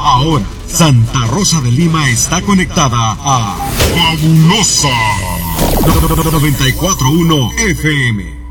Ahora, Santa Rosa de Lima está conectada a Fabulosa 94.1 FM.